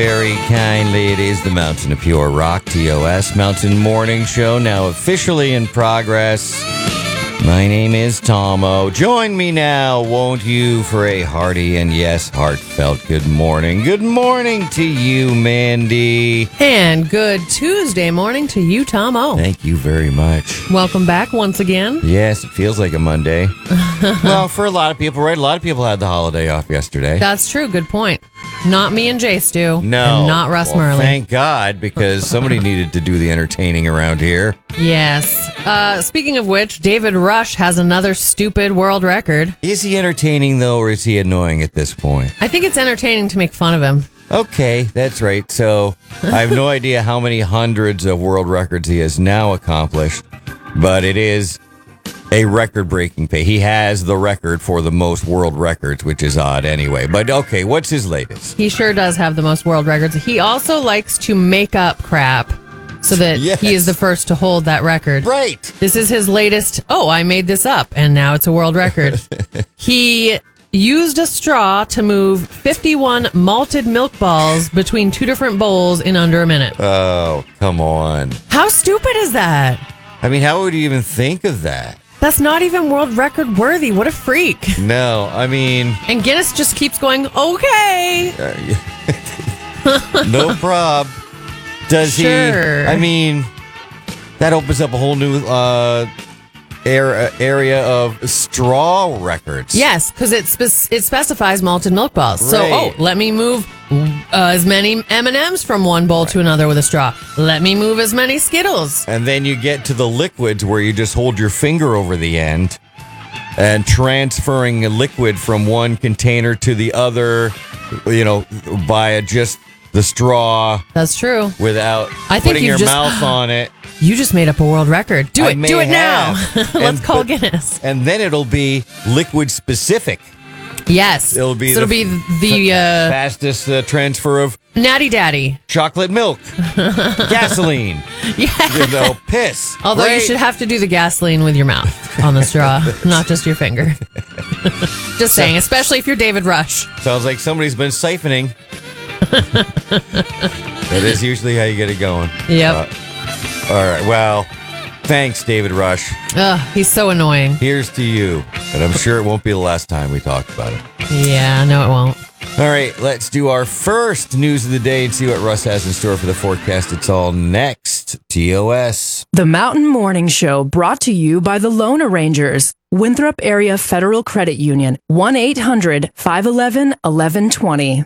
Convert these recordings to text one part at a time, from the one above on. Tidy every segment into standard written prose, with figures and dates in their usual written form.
Very kindly, it is the Mountain of Pure Rock, TOS Mountain Morning Show, now officially in progress. My name is Tomo. Join me now, won't you, for a hearty and yes, heartfelt good morning. Good morning to you, Mandy. And good Tuesday morning to you, Tomo. Thank you very much. Welcome back once again. Yes, it feels like a Monday. Well, for a lot of people, right? A lot of people had the holiday off yesterday. That's true. Good point. Not me and Jay Stu. No. And not Russ Merlin. Thank God, because somebody needed to do the entertaining around here. Yes. Speaking of which, David Rush has another stupid world record. Is he entertaining, though, or is he annoying at this point? I think it's entertaining to make fun of him. Okay, that's right. So I have no idea how many hundreds of world records he has now accomplished, but it is a record-breaking pay. He has the record for the most world records, which is odd anyway. But okay, what's his latest? He sure does have the most world records. He also likes to make up crap so that he is the first to hold that record. Right. This is his latest, I made this up, and now it's a world record. He used a straw to move 51 malted milk balls between two different bowls in under a minute. Oh, come on. How stupid is that? I mean, how would you even think of that? That's not even world record worthy. What a freak. No, I mean... And Guinness just keeps going, okay. No prob. Does Sure. he? I mean, that opens up a whole new area of straw records. Yes, because it specifies malted milk balls. Right. So, let me move as many M&Ms from one bowl to another with a straw. Let me move as many Skittles. And then you get to the liquids where you just hold your finger over the end and transferring a liquid from one container to the other, via just the straw. That's true. Without putting your mouth on it. You just made up a world record. Do it now. Let's call Guinness. And then it'll be liquid specific. Yes. It'll be the fastest transfer of Natty Daddy. Chocolate milk. Gasoline. Yeah. Piss. Although you should have to do the gasoline with your mouth on the straw, not just your finger. Just saying, especially if you're David Rush. Sounds like somebody's been siphoning. That is usually how you get it going. Yep. All right. Well, thanks, David Rush. He's so annoying. Here's to you. And I'm sure it won't be the last time we talk about it. Yeah, no, it won't. All right. Let's do our first news of the day and see what Russ has in store for the forecast. It's all next. TOS. The Mountain Morning Show brought to you by the Loan Arrangers. Winthrop Area Federal Credit Union. 1-800-511-1120.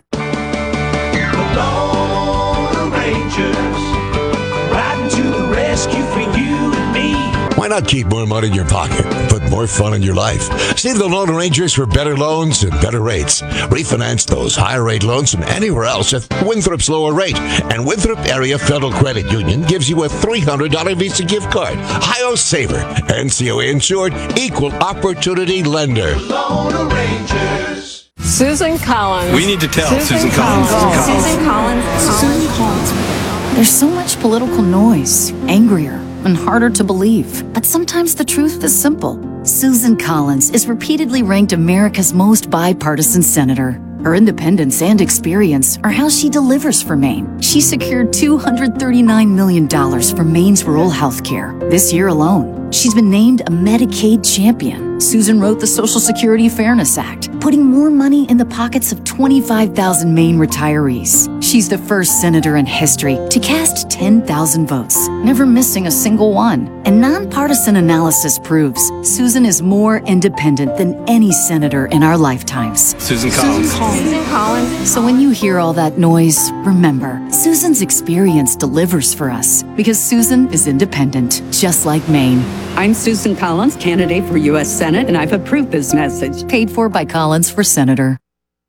Why not keep more money in your pocket and put more fun in your life? See the Loan Arrangers for better loans and better rates. Refinance those higher rate loans from anywhere else at Winthrop's lower rate. And Winthrop Area Federal Credit Union gives you a $300 Visa gift card. Ohio Saver. NCOA insured. Equal opportunity lender. Loan Arrangers. Susan Collins. We need to tell Susan Collins. Susan Collins. Susan Collins. There's so much political noise, angrier and harder to believe. But sometimes the truth is simple. Susan Collins is repeatedly ranked America's most bipartisan senator. Her independence and experience are how she delivers for Maine. She secured $239 million for Maine's rural health care. This year alone, she's been named a Medicaid champion. Susan wrote the Social Security Fairness Act, putting more money in the pockets of 25,000 Maine retirees. She's the first senator in history to cast 10,000 votes, never missing a single one. And nonpartisan analysis proves Susan is more independent than any senator in our lifetimes. Susan Collins. Susan Collins. So when you hear all that noise, remember, Susan's experience delivers for us because Susan is independent, just like Maine. I'm Susan Collins, candidate for U.S. Senate, and I've approved this message. Paid for by Collins for Senator.